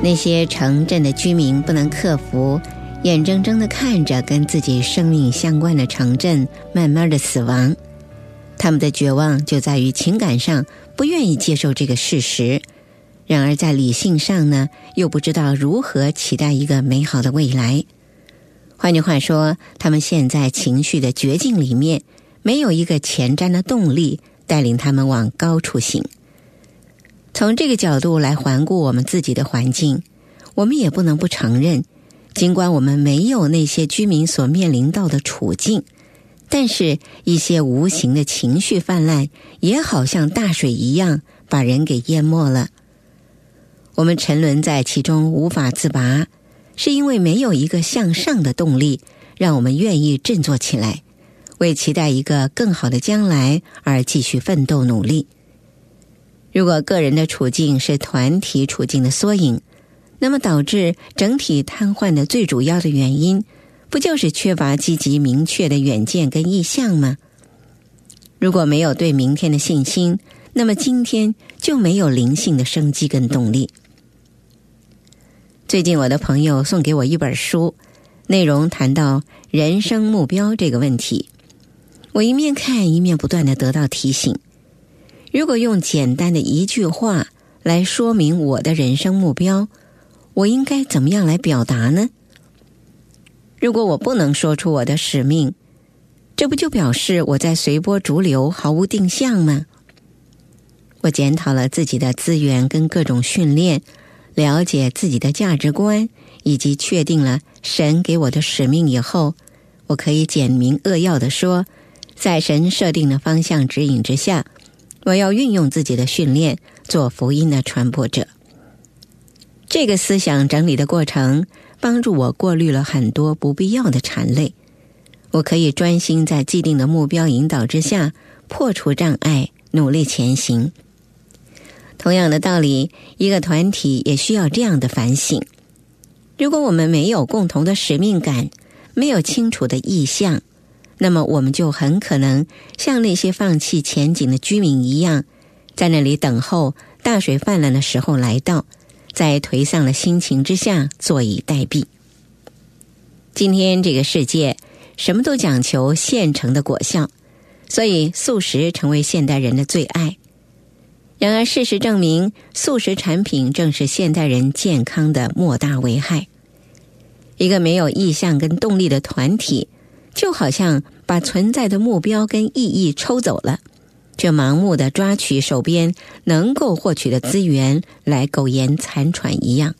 那些城镇的居民不能克服，眼睁睁地看着跟自己生命相关的城镇慢慢的死亡。他们的绝望就在于情感上不愿意接受这个事实，然而在理性上呢，又不知道如何期待一个美好的未来。换句话说，他们陷在情绪的绝境里面，没有一个前瞻的动力带领他们往高处行。从这个角度来环顾我们自己的环境，我们也不能不承认，尽管我们没有那些居民所面临到的处境，但是一些无形的情绪泛滥也好像大水一样把人给淹没了。我们沉沦在其中无法自拔，是因为没有一个向上的动力让我们愿意振作起来，为期待一个更好的将来而继续奋斗努力。如果个人的处境是团体处境的缩影，那么导致整体瘫痪的最主要的原因，不就是缺乏积极明确的远见跟意向吗？如果没有对明天的信心，那么今天就没有灵性的生机跟动力。最近我的朋友送给我一本书，内容谈到人生目标这个问题。我一面看一面不断地得到提醒，如果用简单的一句话来说明我的人生目标，我应该怎么样来表达呢？如果我不能说出我的使命，这不就表示我在随波逐流，毫无定向吗？我检讨了自己的资源跟各种训练，了解自己的价值观，以及确定了神给我的使命以后，我可以简明扼要地说，在神设定的方向指引之下，我要运用自己的训练，做福音的传播者。这个思想整理的过程，帮助我过滤了很多不必要的缠累。我可以专心在既定的目标引导之下，破除障碍，努力前行。同样的道理，一个团体也需要这样的反省。如果我们没有共同的使命感，没有清楚的意向，那么我们就很可能像那些放弃前景的居民一样，在那里等候大水泛滥的时候来到，在颓丧的心情之下坐以待毙。今天这个世界什么都讲求现成的果效，所以素食成为现代人的最爱。然而事实证明，素食产品正是现代人健康的莫大危害。一个没有意向跟动力的团体，就好像把存在的目标跟意义抽走了，却盲目地抓取手边能够获取的资源来苟延残喘一样。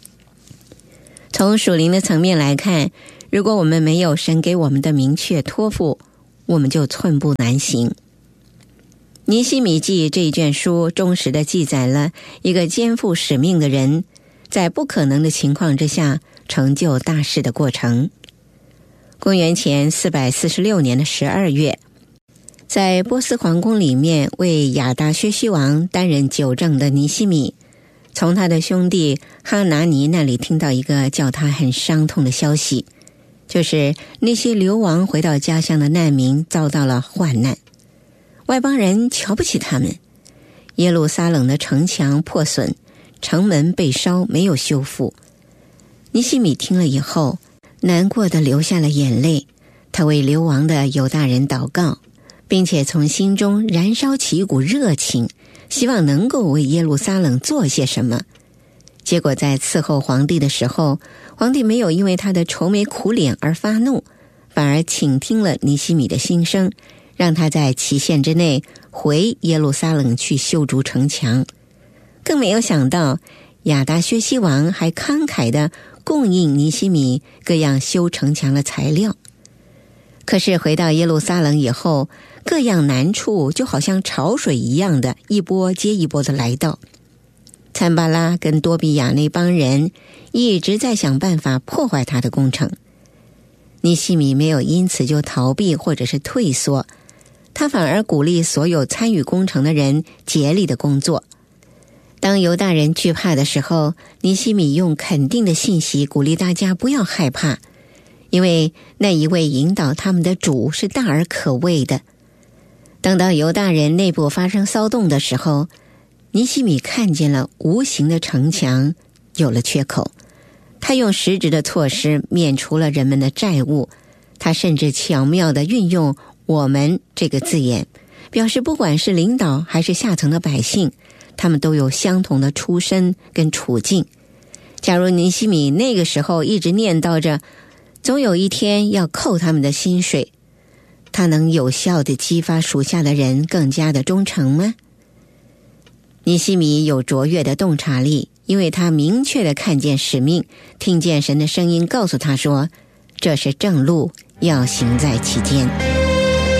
从属灵的层面来看，如果我们没有神给我们的明确托付，我们就寸步难行。尼希米记这一卷书忠实地记载了一个肩负使命的人在不可能的情况之下成就大事的过程。公元前446年的12月，在波斯皇宫里面为亚达薛西王担任酒政的尼希米，从他的兄弟哈拿尼那里听到一个叫他很伤痛的消息，就是那些流亡回到家乡的难民遭到了患难，外邦人瞧不起他们，耶路撒冷的城墙破损，城门被烧，没有修复。尼希米听了以后，难过地流下了眼泪，他为流亡的犹大人祷告，并且从心中燃烧起一股热情，希望能够为耶路撒冷做些什么。结果在伺候皇帝的时候，皇帝没有因为他的愁眉苦脸而发怒，反而倾听了尼希米的心声，让他在期限之内回耶路撒冷去修筑城墙。更没有想到，亚达薛西王还慷慨地供应尼希米各样修城墙的材料。可是回到耶路撒冷以后，各样难处就好像潮水一样的一波接一波的来到。参巴拉跟多比亚那帮人一直在想办法破坏他的工程。尼希米没有因此就逃避或者是退缩，他反而鼓励所有参与工程的人竭力的工作。当犹大人惧怕的时候，尼希米用肯定的信息鼓励大家不要害怕，因为那一位引导他们的主是大而可畏的。等到犹大人内部发生骚动的时候，尼希米看见了无形的城墙有了缺口。他用实质的措施免除了人们的债务，他甚至巧妙地运用我们这个字眼，表示不管是领导还是下层的百姓，他们都有相同的出身跟处境。假如尼希米那个时候一直念叨着总有一天要扣他们的薪水，他能有效地激发属下的人更加的忠诚吗？尼希米有卓越的洞察力，因为他明确地看见使命，听见神的声音告诉他说，这是正路，要行在其间。